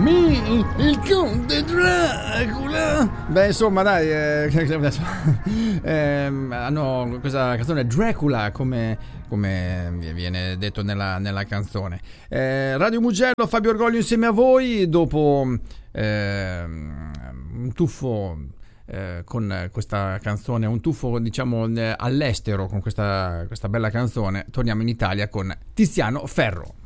il conte Dracula. Beh, insomma, dai, hanno questa canzone Dracula, come viene detto nella canzone. Radio Mugello, Fabio Orgoglio insieme a voi, dopo un tuffo con questa canzone, un tuffo diciamo all'estero con questa bella canzone, torniamo in Italia con Tiziano Ferro.